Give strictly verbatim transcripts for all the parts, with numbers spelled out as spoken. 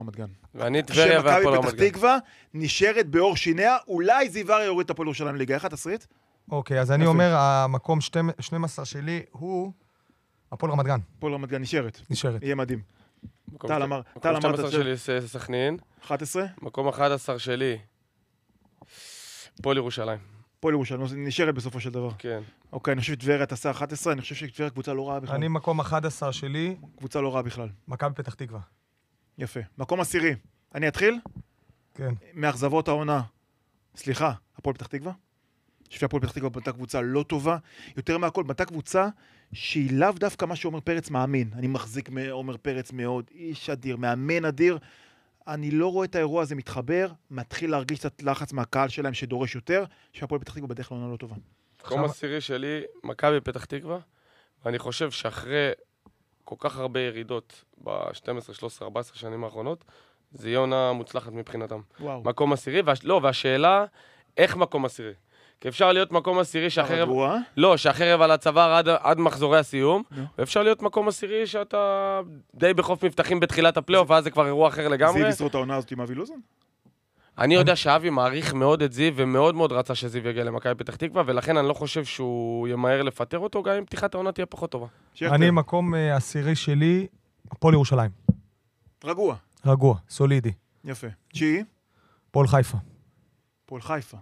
רמת גן. ואני טבריה והפועל רמת גן. שמכבי פתח תקווה נשארת באור שיניה, אולי זיווריה יוריד את הפועל ירושלים ליגה. איך התסריט? אוקיי, אז אני אומר, המקום שתים עשרה שלי הוא הפועל רמת גן. הפועל רמת גן נשארת. נשארת. יהיה מדהים. טל אמר, טל אמר... מקום שתים עשרה שלי סכנין. אחת עשרה? מקום אחד עשר שלי. הפועל ירושלים. הפועל ירושלים, נשארת בסופו של דבר. כן. אוקיי, אני חושב שטבריה תעשה אחת עשרה, אני חושב שטבריה קבוצה לא רעה בכלל. אני מקום אחד עשר שלי. קבוצה לא רעה בכלל. מכבי פתח תקווה. יפה. מקום עשירי. אני אתחיל? כן. מאכזבות העונה. סליחה, הפועל פתח תקווה? שפי הפועל פתח תקווה בנתה קבוצה לא טובה. יותר מהכל, בנתה קבוצה שהיא לאו דווקא מה שעומר פרץ מאמין. אני מחזיק מעומר פרץ מאוד. איש אדיר, מאמן אדיר. אני לא רואה את האירוע הזה מתחבר, מתחיל להרגיש קצת לחץ מהקהל שלהם שדורש יותר, שהפועל פתח תקווה בדרך כלל עונה לא טובה. מקום עשירי שלי, מכבי פתח תקווה, ואני חושב שאחרי כל כך הרבה ירידות ב-שתים עשרה, שלוש עשרה, ארבע עשרה שנים האחרונות, זה יהיה עונה מוצלחת מבחינתם. וואו. מקום עשירי, וה... לא, והשאלה, איך מקום עשירי? כי אפשר להיות מקום עשירי שהחרב... לא, שהחרב על הצוואר עד, עד מחזורי הסיום, no. ואפשר להיות מקום עשירי שאתה די בחוף מבטחים בתחילת הפלייאוף, ואז זה כבר אירוע אחר לגמרי. זיו ישרוד את העונה הזאת עם אבי לוזון? אני יודע שאבי מעריך מאוד את זיו, ומאוד מאוד רצה שזיו יגיע למכבי פתח תקווה, ולכן אני לא חושב שהוא ימהר לפטר אותו, גם אם פתיחת העונה תהיה פחות טובה. אני מקום עשירי שלי, הפועל ירושלים. רגוע. רגוע, סולידי. יפה. תשיעי? הפועל חיפה. הפועל חיפה.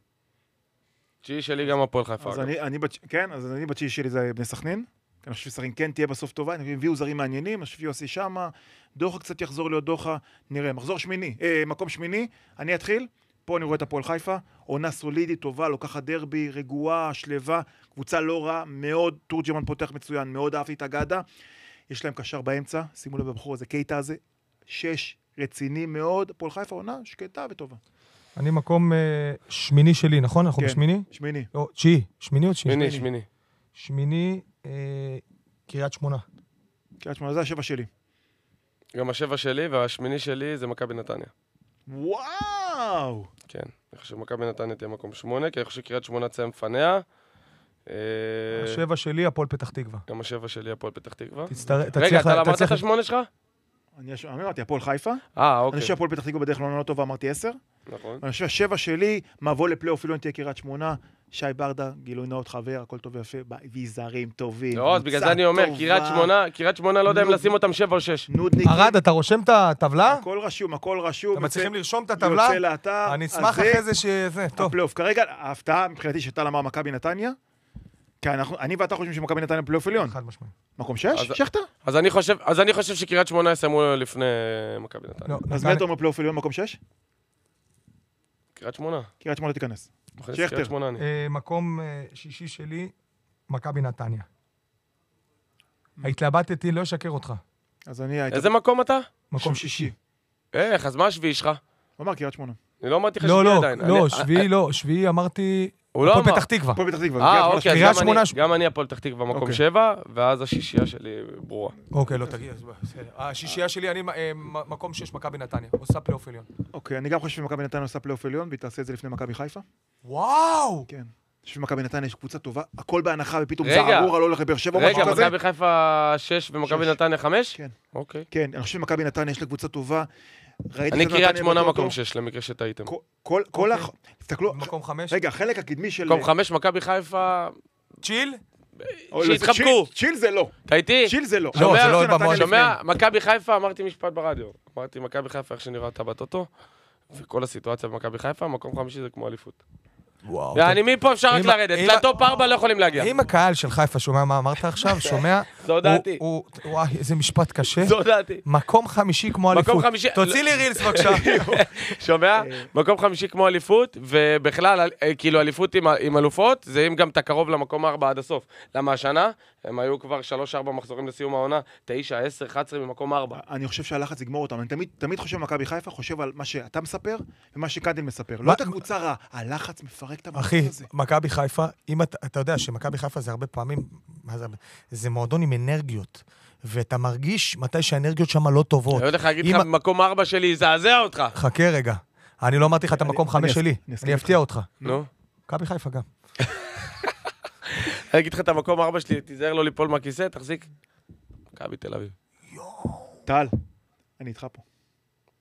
תשיעי שלי גם הפועל חיפה. אז אני, אני, כן, אז אני בתשיעי שלי זה בני סכנין. אני חושב שסכנין כן תהיה בסוף טובה, אני הביאו זרים מעניינים, אני חושב שיוסי שמה, דוחה קצת יחזור להיות דוחה, נראה, מחזור שמיני, אה, מקום שמיני, אני אתחיל, פה אני רואה את הפועל חיפה, עונה סולידית, טובה, לוקחת דרבי, רגועה, שלווה, קבוצה לא רע, מאוד, תורג'מן פותח מצוין, מאוד אהבתי את הגדה, יש להם קשר באמצע, שימו לב בבחור הזה, קייטה הזה, שש, רציני מאוד, הפועל חיפה עונה שקטה וטובה. אני מקום שמיני שלי, נכון? אנחנו בשמיני? שמיני. לא, תשיעי, שמיני או תשיעי? שמיני, שמיני. שמיני, קריית שמונה. קריית שמונה, זה השבע שלי. גם השבע שלי, והשמיני שלי זה מכבי נתניה. וואו! כן, אני חושב שמכבי נתניה תהיה מקום שמונה, כי אני חושב שקריית שמונה תסיים לפניה. השבע שלי, הפועל פתח תקווה. גם השבע שלי, הפועל פתח תקווה. רגע, אתה אמרת את השמונה שלך? אני אמרתי, הפועל חיפה. אה, אוקיי. אני חושב שהפועל פתח תקווה בדרך כלל לא טובה, אמרתי עשר. נכון. אני חושב שהשבע שלי, מבוא לפלייאוף, לא נתהיה קריית שמונה, שי ברדה, גילוי נאות חבר, הכל טוב ויפה, ויזרים טובים. לא, אז בגלל זה אני אומר, קריית שמונה, קריית שמונה לא יודע אם לשים אותם שבע או שש. ארד, אתה רושם את הטבלה? הכל רשום, הכל רשום. אתם מצליחים לרשום את הטבלה? יוצא לאתר. אני אשמח אחרי זה שזה, טוב. הפלייאוף. כרגע, ההפתעה מבחינתי שטל אמר מכבי נתניה, כי אני ואתה חושבים שמכבי נתניה פלייאוף עליון. חד משמעי. מקום שש? שכתר? אז אני חושב, אז אני חושב שקריית שמונה יסיימו לפני מכבי נתניה. אז מי אתה אומר פלייאוף עליון מקום שש? קריית שמונה. קריית שמונה תיכנס. שכתר. מקום שישי שלי, מכבי נתניה. התלבטתי, לא אשקר אותך. אז אני הייתי... איזה מקום אתה? מקום שישי. איך, אז מה השביעי שלך? הוא אמר קריית שמונה. אני לא אמרתי לך שביעי עדיין. לא, לא, שביעי לא, שביעי אמרתי... הפועל פתח תקווה. הפועל פתח תקווה. אה, אוקיי, אז גם אני הפועל פתח תקווה מקום שבע, ואז השישייה שלי ברורה. אוקיי, לא תגיע. השישייה שלי, אני מקום שש, מכבי נתניה. עושה פלייאוף עליון. אוקיי, אני גם חושב שמכבי נתניה עושה פלייאוף עליון, והיא תעשה את זה לפני מכבי חיפה. וואו! כן. אני חושב שמכבי נתניה יש קבוצה טובה, הכל בהנחה, ופתאום זערורה לא הולך לבאר שבע או משהו כזה. רגע, מכבי חיפה שש ומכבי נתניה חמש? כן. אוקיי. כן, אני חושב שמכבי נתניה יש לה קבוצה טובה. אני קריית שמונה מקום שש, למקרה שטעיתם. כל הח... תסתכלו... מקום חמש. רגע, החלק הקדמי של... מקום חמש, מכבי חיפה... צ'יל? שהתחבקו. צ'יל זה לא. אתה איתי? צ'יל זה לא. לא, זה לא במועד. שומע, מכבי חיפה, אמרתי משפט ברדיו. אמרתי, מכבי חיפה, איך שנראה אתה בטוטו, וכל הסיטואציה במכבי חיפה, מקום חמישי זה כמו אליפות. וואו. ואני מפה אפשר רק לרדת, לטופ ארבע לא יכולים להגיע. אם הקהל של חיפה שומע מה אמרת עכשיו, שומע... זו דעתי. וואי, איזה משפט קשה. זו דעתי. מקום חמישי כמו אליפות. תוציא לי רילס בבקשה. שומע? מקום חמישי כמו אליפות, ובכלל, כאילו אליפות עם אלופות, זה אם גם אתה קרוב למקום ארבע עד הסוף. למה השנה? הם היו כבר שלוש ארבע מחזורים לסיום העונה, תשע, עשר, אחת עשרה במקום ארבע. אני חושב שהלחץ יגמור אותם. אני תמיד, תמיד חושב מכבי חיפה, חושב על מה שאתה מספר ומה שקנדל מספר. לא את הקבוצה רעה, הלחץ מפרק את המקום הזה. אחי, מכבי חיפה, אם אתה, אתה יודע שמכבי חיפה זה הרבה פעמים, זה, זה מועדון עם אנרגיות. ואתה מרגיש מתי שהאנרגיות שם לא טובות. אני יודע לך להגיד לך, מקום ארבע שלי, זעזע אותך. חכה רגע. אני לא אמרתי לך את המקום חמש שלי. אני אפתיע אותך. נו. מכבי חיפה גם. אני אגיד לך את המקום ארבע שלי, תיזהר לא ליפול מהכיסא, תחזיק. מכבי תל אביב. טל, אני איתך פה.